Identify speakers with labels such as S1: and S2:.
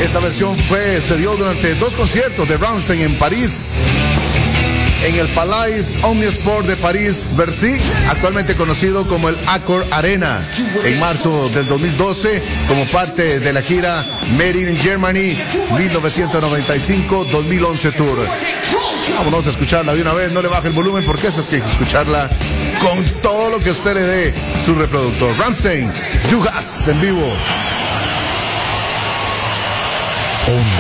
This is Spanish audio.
S1: Esta versión se dio durante 2 conciertos de Rammstein en París, en el Palais Omnisport de París-Bercy, actualmente conocido como el Accor Arena, en marzo del 2012, como parte de la gira Made in Germany 1995-2011 Tour. Vámonos a escucharla de una vez, no le baje el volumen porque esa es que hay que escucharla con todo lo que usted le dé su reproductor. Rammstein, Du hast en vivo.